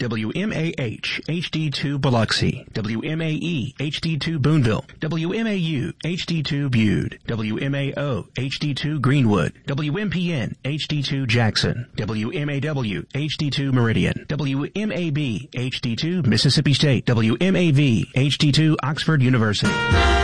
WMAH HD2 Biloxi, WMAE HD2 Boonville, WMAU HD2 Bude, WMAO HD2 Greenwood, WMPN HD2 Jackson, WMAW HD2 Meridian, WMAB HD2 Mississippi State, WMAV HD2 Oxford University.